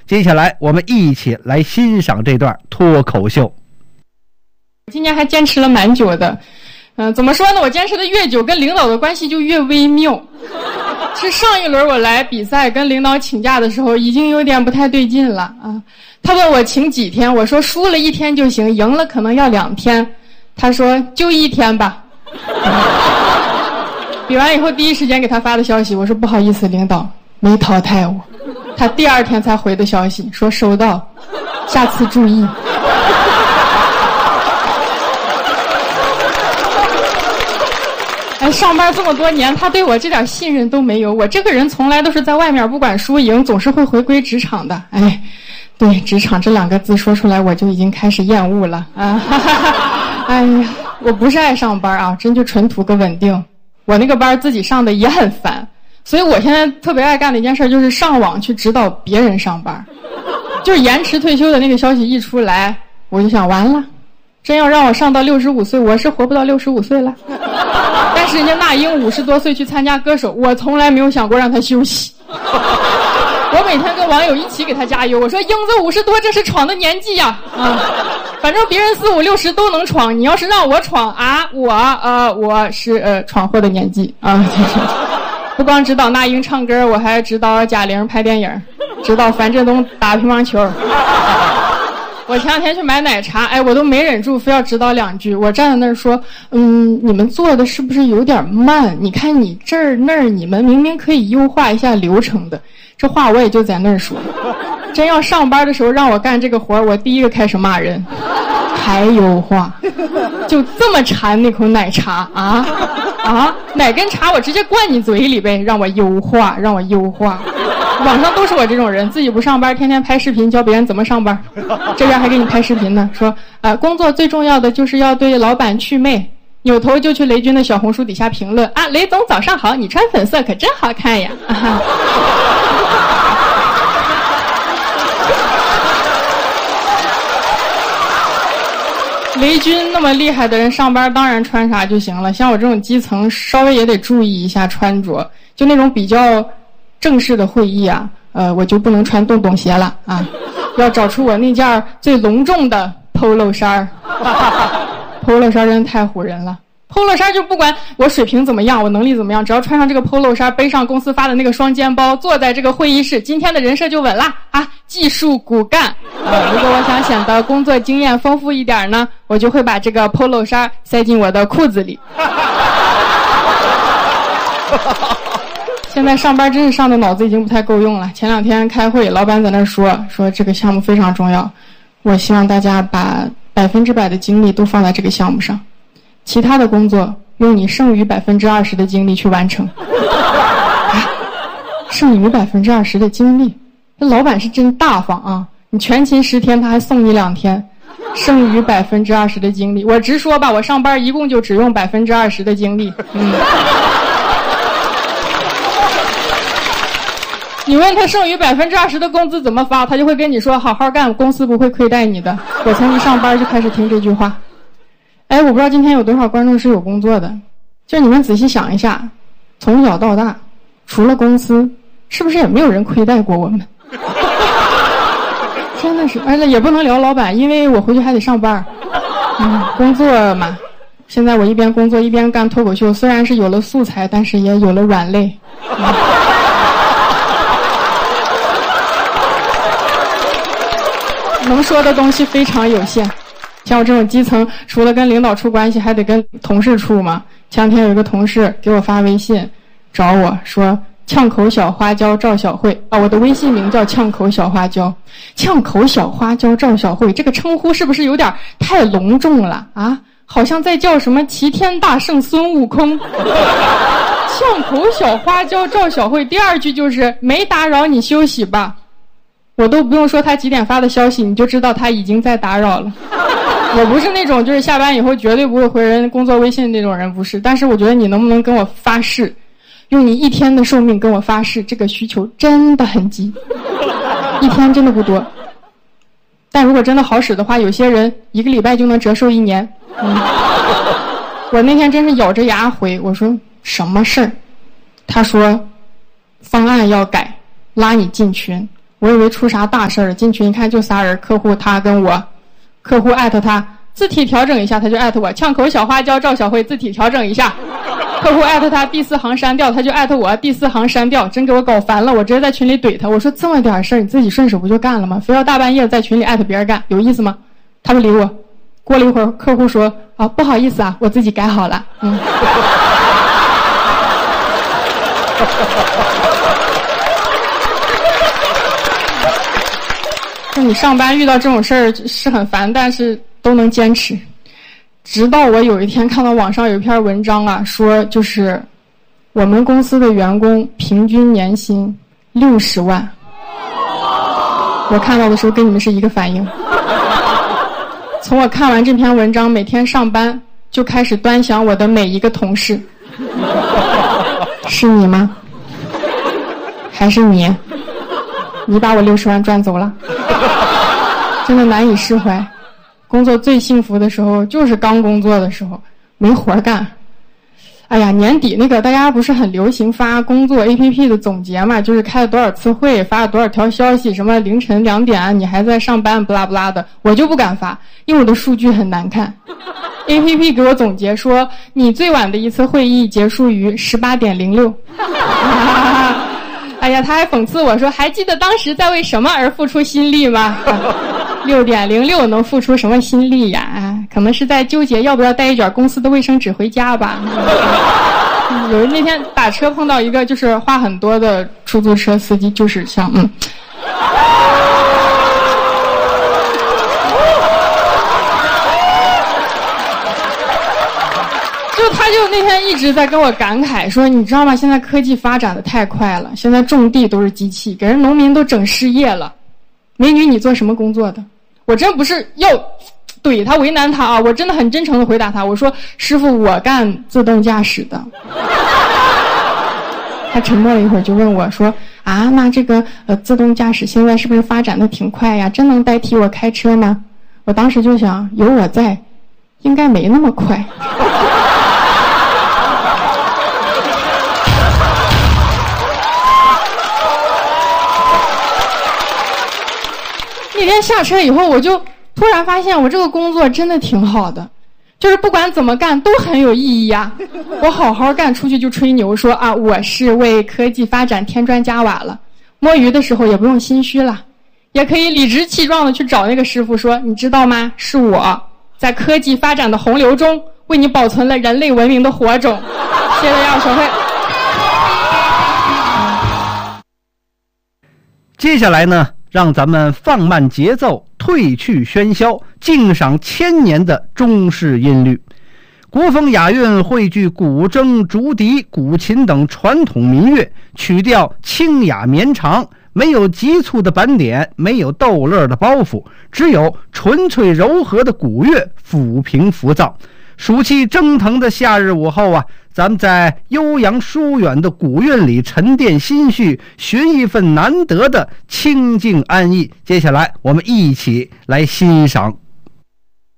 接下来我们一起来欣赏这段脱口秀。 今年还坚持了蛮久的，怎么说呢？我坚持的越久，跟领导的关系就越微妙。是上一轮我来比赛跟领导请假的时候，已经有点不太对劲了啊。他问我请几天，我说输了1天就行，赢了可能要2天。他说就1天吧。比完以后第一时间给他发的消息，我说不好意思，领导没淘汰我。他第2天才回的消息，说收到，下次注意。上班这么多年，他对我这点信任都没有。我这个人从来都是在外面不管输赢，总是会回归职场的。对，职场这2个字说出来，我就已经开始厌恶了啊！哎呀，我不是爱上班啊，真就纯图个稳定。我那个班自己上的也很烦，所以我现在特别爱干的一件事就是上网去指导别人上班。就是延迟退休的那个消息一出来，我就想完了，真要让我上到65岁，我是活不到65岁了。但是人家那英50多岁去参加歌手，我从来没有想过让他休息。我每天跟网友一起给他加油，我说英子50多这是闯的年纪呀，反正别人40、50都能闯，你要是让我闯啊，我是闯祸的年纪啊。不光指导那英唱歌，我还指导贾玲拍电影，指导樊振东打乒乓球。我前2天去买奶茶，我都没忍住非要指导2句。我站在那儿说，你们做的是不是有点慢？你看你这儿那儿，你们明明可以优化一下流程的。这话我也就在那儿说。真要上班的时候让我干这个活，我第一个开始骂人。还优化？就这么馋那口奶茶啊？哪根茶我直接灌你嘴里呗，让我优化。网上都是我这种人，自己不上班，天天拍视频教别人怎么上班，这边还给你拍视频呢，说工作最重要的就是要对老板祛魅，扭头就去雷军的小红书底下评论雷总早上好，你穿粉色可真好看呀。雷军那么厉害的人上班当然穿啥就行了，像我这种基层稍微也得注意一下穿着，就那种比较正式的会议啊，我就不能穿洞洞鞋了啊，要找出我那件最隆重的 polo 衫。polo 衫真的太唬人了。polo 衫就不管我水平怎么样，我能力怎么样，只要穿上这个 polo 衫，背上公司发的那个双肩包，坐在这个会议室，今天的人设就稳了啊！技术骨干。如果我想显得工作经验丰富一点呢，我就会把这个 polo 衫塞进我的裤子里。现在上班真是上的脑子已经不太够用了。前2天开会，老板在那说这个项目非常重要，我希望大家把100%的精力都放在这个项目上，其他的工作用你剩余20%的精力去完成。剩余20%的精力，这老板是真大方啊！你全勤10天，他还送你2天，剩余20%的精力。我直说吧，我上班一共就只用20%的精力。你问他剩余20%的工资怎么发，他就会跟你说好好干，公司不会亏待你的。我从一上班就开始听这句话。我不知道今天有多少观众是有工作的，就你们仔细想一下，从小到大，除了公司，是不是也没有人亏待过我们？真的是，也不能聊老板，因为我回去还得上班。工作嘛，现在我一边工作一边干脱口秀，虽然是有了素材，但是也有了软肋。能说的东西非常有限，像我这种基层，除了跟领导处关系，还得跟同事处嘛。前2天有一个同事给我发微信，找我说呛口小花椒赵小慧我的微信名叫呛口小花椒。呛口小花椒赵小慧这个称呼是不是有点太隆重了啊？好像在叫什么齐天大圣孙悟空。呛口小花椒赵小慧，第2句就是没打扰你休息吧。我都不用说他几点发的消息，你就知道他已经在打扰了。我不是那种就是下班以后绝对不会回人工作微信那种人，不是。但是我觉得你能不能跟我发誓，用你1天的寿命跟我发誓，这个需求真的很急，1天真的不多。但如果真的好使的话，有些人1个礼拜就能折寿1年。我那天真是咬着牙回，我说什么事儿？他说方案要改，拉你进群。 我以为出啥大事儿，进群一看就仨人，客户他跟我，客户艾特他，字体调整一下，他就艾特我，呛口小花椒赵小慧字体调整一下，客户艾特他第4行删掉，他就艾特我第4行删掉，真给我搞烦了，我直接在群里怼他，我说这么点事儿你自己顺手不就干了吗？非要大半夜在群里艾特别人干，有意思吗？他不理我。过了一会儿，客户说啊，不好意思啊，我自己改好了。就你上班遇到这种事儿是很烦，但是都能坚持。直到我有一天看到网上有一篇文章啊，说就是我们公司的员工平均年薪60万。我看到的时候跟你们是一个反应。从我看完这篇文章，每天上班就开始端详我的每一个同事。是你吗？还是你？你把我60万赚走了？真的难以释怀。工作最幸福的时候就是刚工作的时候，没活干。哎呀，年底那个大家不是很流行发工作 APP 的总结嘛，就是开了多少次会，发了多少条消息，什么凌晨2点你还在上班不拉不拉的，我就不敢发，因为我的数据很难看。APP 给我总结说，你最晚的一次会议结束于18:06。哎呀，他还讽刺我说，还记得当时在为什么而付出心力吗？6:06能付出什么心力呀？可能是在纠结要不要带一卷公司的卫生纸回家吧。有那天打车碰到一个就是话很多的出租车司机，就是像他就那天一直在跟我感慨说，你知道吗？现在科技发展的太快了，现在种地都是机器，给人农民都整失业了。美女，你做什么工作的？我真不是要怼他为难他啊，我真的很真诚的回答他，我说师傅，我干自动驾驶的。他沉默了一会儿就问我说啊，那这个自动驾驶现在是不是发展的挺快呀？真能代替我开车吗？我当时就想，有我在应该没那么快。那天下车以后，我就突然发现我这个工作真的挺好的，就是不管怎么干都很有意义啊。我好好干，出去就吹牛说啊，我是为科技发展添砖加瓦了。摸鱼的时候也不用心虚了，也可以理直气壮的去找那个师傅说，你知道吗？是我在科技发展的洪流中为你保存了人类文明的火种。谢谢大家，小慧。 接下来呢，让咱们放慢节奏，褪去喧嚣，静赏千年的中式音律。国风雅韵汇聚古筝、竹笛、古琴等传统民乐，曲调清雅绵长，没有急促的板点，没有逗乐的包袱，只有纯粹柔和的古乐抚平浮躁。暑气蒸腾的夏日午后啊，咱们在悠扬疏远的古韵里沉淀心绪，寻一份难得的清静安逸。接下来我们一起来欣赏